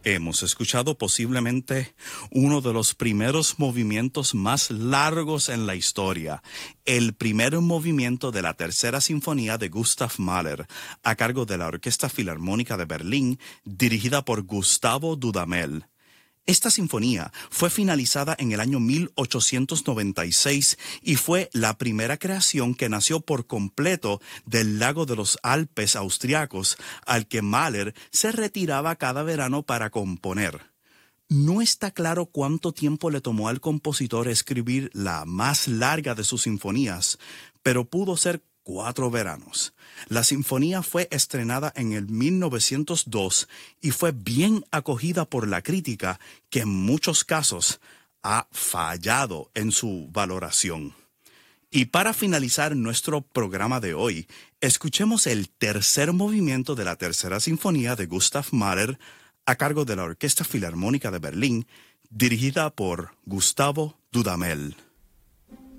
Hemos escuchado posiblemente uno de los primeros movimientos más largos en la historia, el primer movimiento de la Tercera Sinfonía de Gustav Mahler, a cargo de la Orquesta Filarmónica de Berlín, dirigida por Gustavo Dudamel. Esta sinfonía fue finalizada en el año 1896 y fue la primera creación que nació por completo del lago de los Alpes austriacos, al que Mahler se retiraba cada verano para componer. No está claro cuánto tiempo le tomó al compositor escribir la más larga de sus sinfonías, pero pudo ser 4 veranos. La sinfonía fue estrenada en el 1902 y fue bien acogida por la crítica, que en muchos casos ha fallado en su valoración. Y para finalizar nuestro programa de hoy, escuchemos el tercer movimiento de la Tercera Sinfonía de Gustav Mahler, a cargo de la Orquesta Filarmónica de Berlín, dirigida por Gustavo Dudamel.